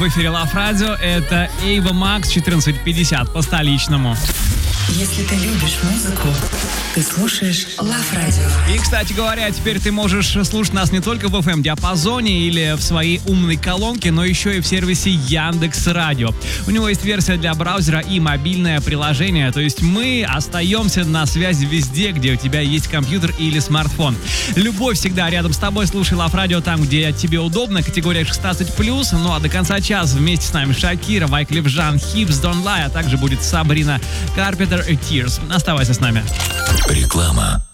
в эфире Love Radio. Это Ava Max, 14:50 по столичному. Если ты любишь музыку, ты слушаешь Love Radio. И, кстати говоря, теперь ты можешь слушать нас не только в FM-диапазоне или в своей умной колонке, но еще и в сервисе Яндекс.Радио. У него есть версия для браузера и мобильное приложение, то есть мы остаемся на связи везде, где у тебя есть компьютер или смартфон. Любовь всегда рядом с тобой. Слушай Love Radio там, где тебе удобно, категория 16+. Ну а до конца часа вместе с нами Шакира, Wyclef Jean, Hips Don't Lie, а также будет Сабрина Карпентер и Tears. Оставайся с нами. Реклама.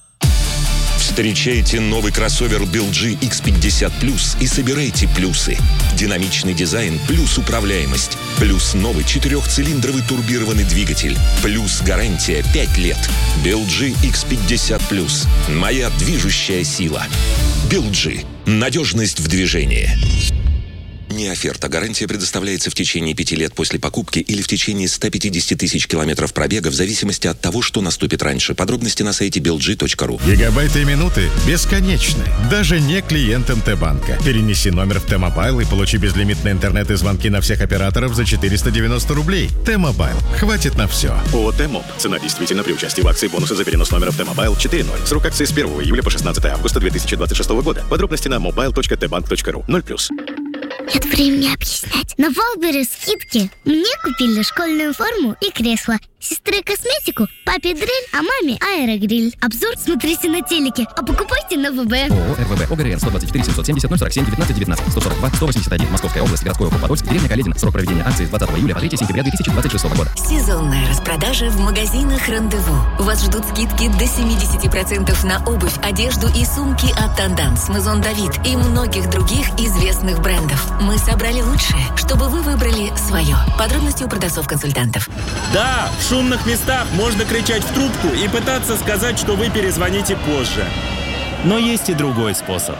Встречайте новый кроссовер BLG X50 Plus и собирайте плюсы. Динамичный дизайн плюс управляемость. Плюс новый 4-цилиндровый турбированный двигатель. Плюс гарантия 5 лет. BLG X50 Plus. Моя движущая сила. BLG. Надежность в движении. Не оферта. Гарантия предоставляется в течение 5 лет после покупки или в течение 150 тысяч километров пробега в зависимости от того, что наступит раньше. Подробности на сайте belg.ru. Гигабайты и минуты бесконечны. Даже не клиентам Т-банка. Перенеси номер в Т-Мобайл и получи безлимитный интернет и звонки на всех операторов за 490 рублей. Т-Мобайл. Хватит на все. ООО «Т-Моб». Цена действительно при участии в акции бонусы за перенос номера в Т-Мобайл 4.0. Срок акции с 1 июля по 16 августа 2026 года. Подробности на mobile.tbank.ru. 0+. Нет времени объяснять. На Валбере скидки. Мне купили школьную форму и кресло. Сестре косметику, папе дрель, а маме аэрогриль. Обзор смотрите на телеке, а покупайте на ВБ. ООО РВБ ОГРН 124 770 047 19 19 142 181 Московская область, городской округ Подольск, деревня Каледина. Срок проведения акции с 20 июля по 3 сентября 2026 года. Сезонная распродажа в магазинах «Рандеву». Вас ждут скидки до 70% на обувь, одежду и сумки от Tendance, Maison David и многих других известных брендов. Мы собрали лучшее, чтобы вы выбрали свое. Подробности у продавцов-консультантов. Да, в шумных местах можно кричать в трубку и пытаться сказать, что вы перезвоните позже. Но есть и другой способ.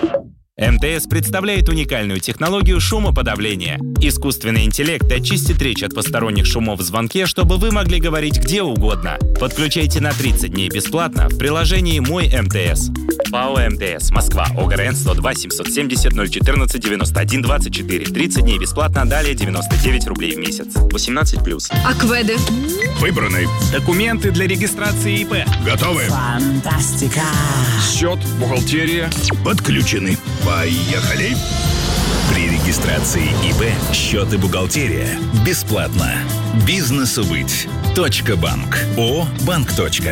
МТС представляет уникальную технологию шумоподавления. Искусственный интеллект очистит речь от посторонних шумов в звонке, чтобы вы могли говорить где угодно. Подключайте на 30 дней бесплатно в приложении «Мой МТС». ПАО МТС. Москва. ОГРН 102 770 014 91 24. 30 дней бесплатно, далее 99 рублей в месяц. 18+. Акведы. Выбраны. Документы для регистрации ИП. Готовы. Фантастика. Счет, бухгалтерия. Подключены. Поехали. При регистрации ИП счет и бухгалтерия бесплатно. Бизнесу быть. .банк. ООО «Банк.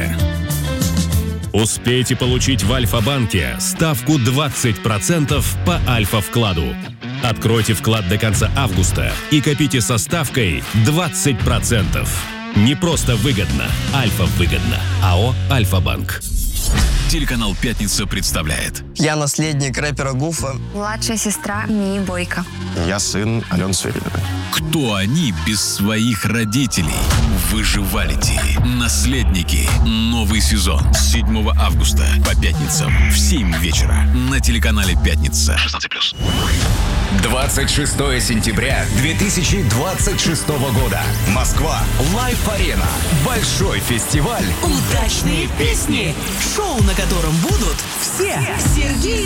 Успейте получить в Альфа-банке ставку 20% по Альфа-вкладу. Откройте вклад до конца августа и копите со ставкой 20%. Не просто выгодно, Альфа-выгодно. АО «Альфа-банк». Телеканал «Пятница» представляет. Я наследник рэпера Гуфа. Младшая сестра Мии Бойко. Я сын Алены Сверидовой. Кто они без своих родителей? Выживалити. Наследники. Новый сезон. С 7 августа по пятницам в 7 вечера на телеканале «Пятница». 16+. 26 сентября 2026 года. Москва. Лайф-арена. Большой фестиваль. Удачные песни. Шоу, на котором будут все. Сергей